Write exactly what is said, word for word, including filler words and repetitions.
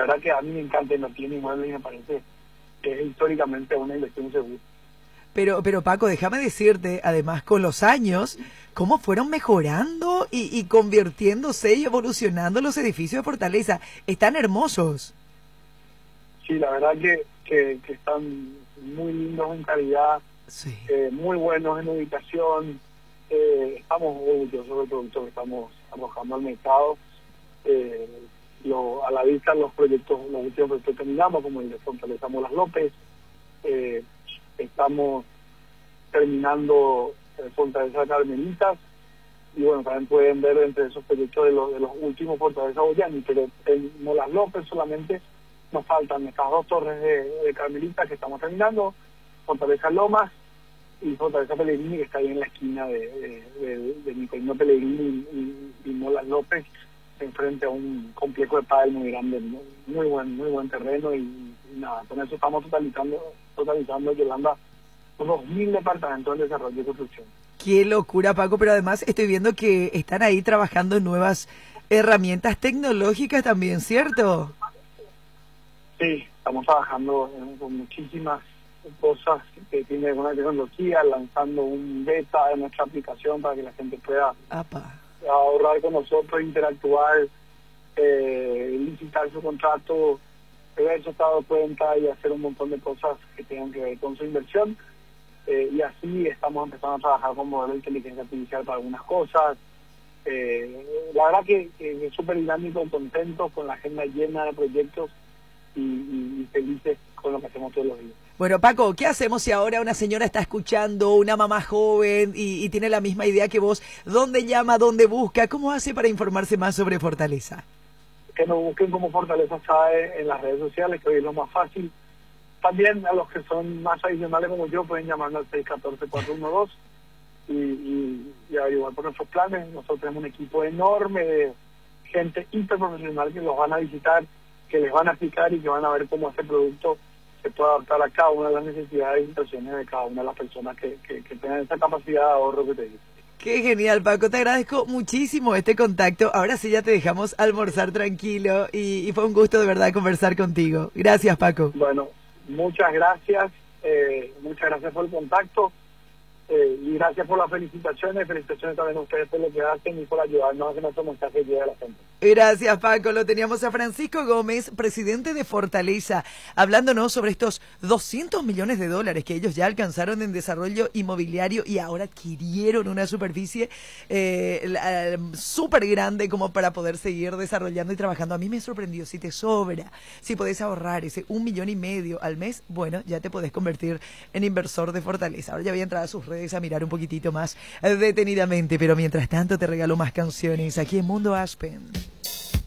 verdad que a mí me encanta invertir en inmuebles y me parece que es históricamente una inversión segura. Pero, pero Paco, déjame decirte, además con los años, cómo fueron mejorando y, y convirtiéndose y evolucionando los edificios de Fortaleza. Están hermosos. Sí, la verdad que, que, que están muy lindos en calidad, sí. eh, muy buenos en ubicación. Eh, estamos orgullosos del producto que estamos arrojando al mercado. Eh, lo, a la vista los proyectos, los últimos proyectos que terminamos, como el de Fortaleza Molas López, eh, estamos terminando eh, Fortaleza Carmelitas, y bueno, también pueden ver entre esos proyectos de los, de los últimos Fortaleza Boyani, pero en Molas López solamente nos faltan estas dos torres de, de Carmelitas que estamos terminando, Fortaleza Lomas y Fortaleza Pellegrini, que está ahí en la esquina de, de, de, de Nicolino Pellegrini y, y, y Molas López, enfrente a un complejo de pádel muy grande, muy, muy buen muy buen terreno, y, y nada, con eso estamos totalizando, totalizando Yolanda, unos mil departamentos en desarrollo y construcción. Qué locura, Paco, pero además estoy viendo que están ahí trabajando en nuevas herramientas tecnológicas también, ¿cierto? Sí, estamos trabajando en, con muchísimas cosas que tienen alguna tecnología, lanzando un beta de nuestra aplicación para que la gente pueda Apa. ahorrar con nosotros, interactuar, eh, licitar su contrato, ver su estado de cuenta y hacer un montón de cosas que tengan que ver con su inversión. Eh, y así estamos empezando a trabajar con modelos de inteligencia artificial para algunas cosas. Eh, la verdad que, que es súper dinámico, contentos, con la agenda llena de proyectos y, y, y felices con lo que hacemos todos los días. Bueno, Paco, ¿qué hacemos si ahora una señora está escuchando, una mamá joven y, y tiene la misma idea que vos? ¿Dónde llama, dónde busca? ¿Cómo hace para informarse más sobre Fortaleza? Que nos busquen como Fortaleza S A E en las redes sociales, que hoy es lo más fácil. También a los que son más adicionales como yo pueden llamarnos al seis uno cuatro, cuatro uno dos y, y, y averiguar por nuestros planes. Nosotros tenemos un equipo enorme de gente hiperprofesional que los van a visitar, que les van a explicar y que van a ver cómo este producto se puede adaptar a cada una de las necesidades e intenciones de cada una de las personas que, que, que tengan esa capacidad de ahorro que te digo. Qué genial, Paco, te agradezco muchísimo este contacto. Ahora sí ya te dejamos almorzar tranquilo y, y fue un gusto de verdad conversar contigo. Gracias, Paco. Bueno, muchas gracias, eh, muchas gracias por el contacto eh, y gracias por las felicitaciones, felicitaciones también a ustedes por lo que hacen y por ayudarnos a que nuestro mensaje llegue a la gente. Gracias, Paco. Lo teníamos a Francisco Gómez, presidente de Fortaleza, hablándonos sobre estos doscientos millones de dólares que ellos ya alcanzaron en desarrollo inmobiliario y ahora adquirieron una superficie eh, súper grande como para poder seguir desarrollando y trabajando. A mí me sorprendió, si te sobra, si podés ahorrar ese un millón y medio al mes, bueno, ya te podés convertir en inversor de Fortaleza. Ahora ya voy a entrar a sus redes a mirar un poquitito más detenidamente, pero mientras tanto te regalo más canciones aquí en Mundo Aspen.